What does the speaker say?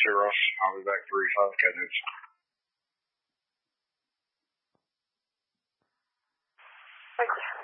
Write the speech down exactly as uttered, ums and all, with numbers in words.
See you, Russ. I'll be back for five K news. Thank you.